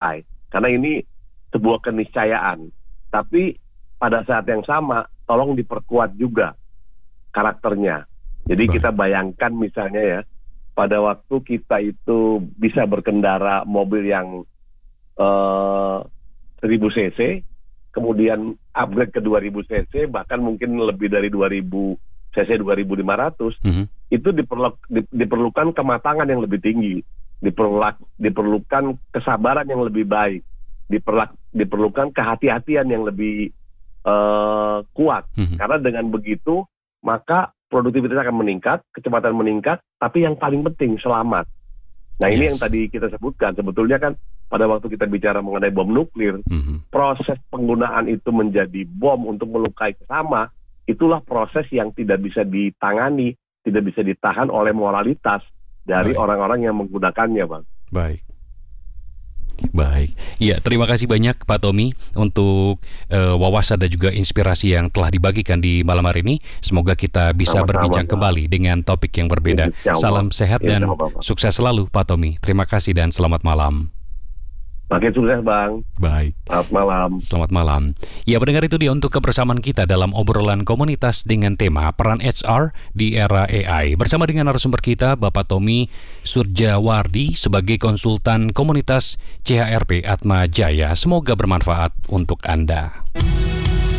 AI. Karena ini sebuah keniscayaan. Tapi pada saat yang sama, tolong diperkuat juga karakternya. Jadi kita bayangkan misalnya ya, pada waktu kita itu bisa berkendara mobil yang 1000 cc, kemudian upgrade ke 2000 cc, bahkan mungkin lebih dari 2000 cc 2500, itu diperlukan kematangan yang lebih tinggi, diperlukan kesabaran yang lebih baik, diperlukan kehati-hatian yang lebih kuat. Karena dengan begitu, maka produktivitas akan meningkat, kecepatan meningkat, tapi yang paling penting selamat. Nah ini yang tadi kita sebutkan, sebetulnya kan pada waktu kita bicara mengenai bom nuklir, proses penggunaan itu menjadi bom untuk melukai sesama, itulah proses yang tidak bisa ditangani, tidak bisa ditahan oleh moralitas dari orang-orang yang menggunakannya, Bang. Baik. Ya, terima kasih banyak Pak Tommy untuk wawasan dan juga inspirasi yang telah dibagikan di malam hari ini. Semoga kita bisa berbincang kembali dengan topik yang berbeda. Salam sehat dan sukses selalu Pak Tommy. Terima kasih dan selamat malam. Makin sukses, Bang. Baik. Selamat malam. Selamat malam. Ya, pendengar, itu dia untuk kebersamaan kita dalam obrolan komunitas dengan tema peran HR di era AI. Bersama dengan narasumber kita, Bapak Tommy Surjawardi sebagai konsultan komunitas CHRP Atma Jaya. Semoga bermanfaat untuk Anda.